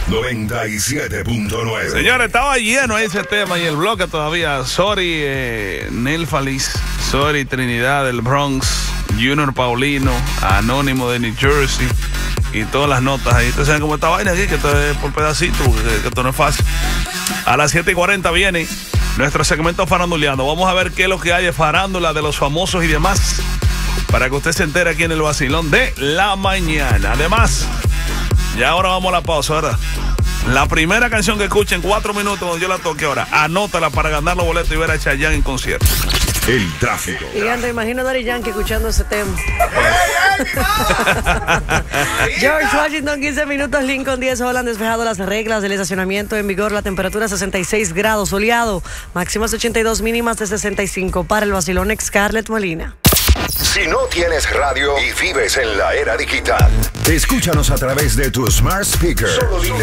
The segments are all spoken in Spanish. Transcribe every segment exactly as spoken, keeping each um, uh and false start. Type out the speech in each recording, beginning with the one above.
noventa y siete punto nueve. Señores, estaba lleno ese tema y el bloque todavía. Sorry, eh, Nelfalis. Sorry, Trinidad del Bronx. Junior Paulino. Anónimo de New Jersey. Y todas las notas ahí. Ustedes saben cómo esta vaina aquí, que esto es por pedacito, que, que esto no es fácil. A las siete y cuarenta viene nuestro segmento faranduleando. Vamos a ver qué es lo que hay de farándula de los famosos y demás, para que usted se entere aquí en el vacilón de la mañana. Además, ya ahora vamos a la pausa, ¿verdad? La primera canción que escuche en cuatro minutos cuando yo la toque ahora, anótala para ganar los boletos y ver a Chayanne en concierto. El tráfico. Gigante, imagino a Daddy Yankee escuchando ese tema. George Washington, quince minutos, Lincoln diez, Holland, despejado las reglas del estacionamiento en vigor, la temperatura sesenta y seis grados, soleado, máximas ochenta y dos, mínimas de sesenta y cinco. Para el vacilón, Scarlett Molina. Si no tienes radio y vives en la era digital, escúchanos a través de tu smart speaker. Solo dile: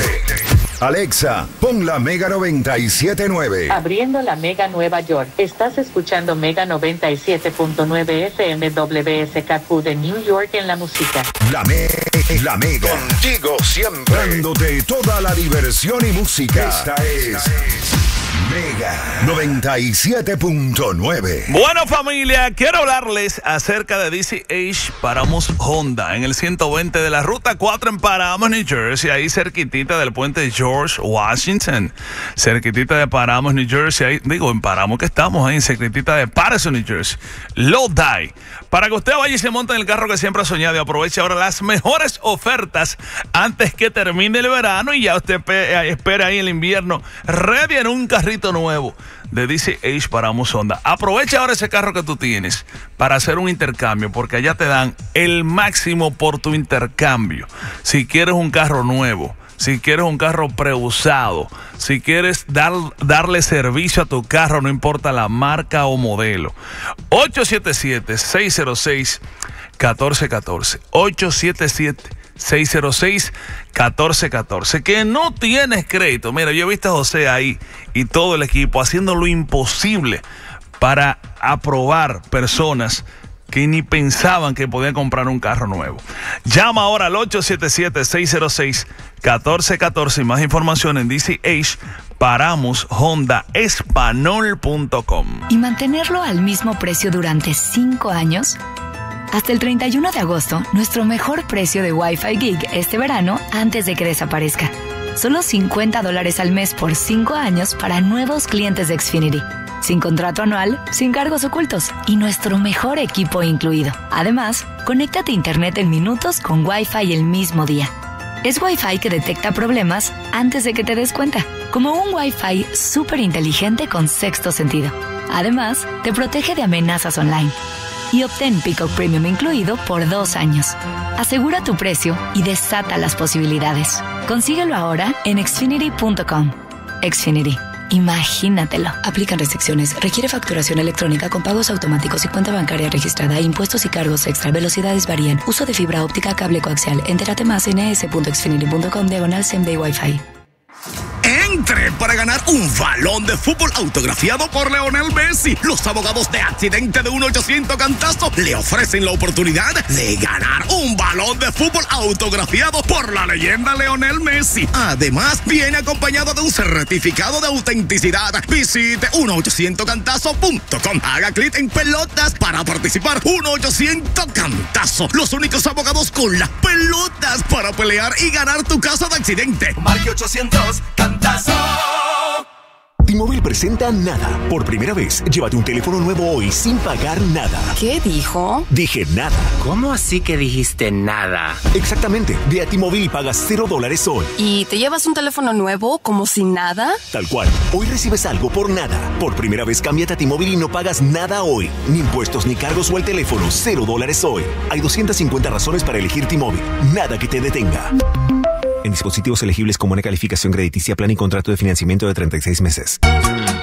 Alexa, pon la Mega noventa y siete punto nueve. Abriendo la Mega Nueva York. Estás escuchando Mega noventa y siete punto nueve F M W S K Q de New York en la música. La, me la Mega. Contigo siempre. Dándote toda la diversión y música. Esta es Mega noventa y siete punto nueve. Bueno, familia, quiero hablarles acerca de D C H Paramos Honda en el ciento veinte de la ruta cuatro en Paramos, New Jersey, ahí cerquitita del puente George Washington, cerquitita de Paramos, New Jersey, ahí, digo, en Paramos que estamos ahí, cerquitita de Patterson, New Jersey. Low Die, para que usted vaya y se monte en el carro que siempre ha soñado y aproveche ahora las mejores ofertas antes que termine el verano y ya usted espera ahí el invierno, ready en un carrito nuevo de D C H Paramos Honda. Aprovecha ahora ese carro que tú tienes para hacer un intercambio, porque allá te dan el máximo por tu intercambio. Si quieres un carro nuevo, si quieres un carro preusado, si quieres dar, darle servicio a tu carro, no importa la marca o modelo. ocho siete siete, seis cero seis, uno cuatro uno cuatro. ocho siete siete, seis cero seis, uno cuatro uno cuatro. Que no tienes crédito. Mira, yo he visto a José ahí y todo el equipo haciendo lo imposible para aprobar personas que ni pensaban que podían comprar un carro nuevo. Llama ahora al ocho siete siete, seis cero seis, uno cuatro uno cuatro y más información en D C H Paramos Honda Espanol punto com. ¿Y mantenerlo al mismo precio durante cinco años? Hasta el treinta y uno de agosto, nuestro mejor precio de Wi-Fi Gig este verano antes de que desaparezca. Solo cincuenta dólares al mes por cinco años para nuevos clientes de Xfinity. Sin contrato anual, sin cargos ocultos y nuestro mejor equipo incluido. Además, conéctate a internet en minutos con Wi-Fi el mismo día. Es Wi-Fi que detecta problemas antes de que te des cuenta, como un Wi-Fi súper inteligente con sexto sentido. Además, te protege de amenazas online. Y obtén Peacock Premium incluido por dos años. Asegura tu precio y desata las posibilidades. Consíguelo ahora en Xfinity punto com. Xfinity. Imagínatelo. Aplican restricciones. Requiere facturación electrónica con pagos automáticos y cuenta bancaria registrada. Impuestos y cargos extra. Velocidades varían. Uso de fibra óptica, cable coaxial. Entérate más en es punto xfinity punto com diagonal same day Wi-Fi. Entre para ganar un balón de fútbol autografiado por Leonel Messi. Los abogados de accidente de uno ochocientos Cantazo le ofrecen la oportunidad de ganar un balón de fútbol autografiado por la leyenda Leonel Messi. Además, viene acompañado de un certificado de autenticidad. Visite uno ochocientos cantazo punto com. Haga clic en pelotas para participar. uno ochocientos Cantazo. Los únicos abogados con las pelotas para pelear y ganar tu caso de accidente. Marque ochocientos Cantazo. T-Mobile presenta Nada. Por primera vez, llévate un teléfono nuevo hoy sin pagar nada. ¿Qué dijo? Dije nada. ¿Cómo así que dijiste nada? Exactamente. Ve a T-Mobile y pagas cero dólares hoy. ¿Y te llevas un teléfono nuevo como si nada? Tal cual. Hoy recibes algo por nada. Por primera vez, cámbiate a T-Mobile y no pagas nada hoy. Ni impuestos ni cargos o el teléfono. Cero dólares hoy. Hay doscientas cincuenta razones para elegir T-Mobile. Nada que te detenga. En dispositivos elegibles con buena calificación crediticia, plan y contrato de financiamiento de treinta y seis meses.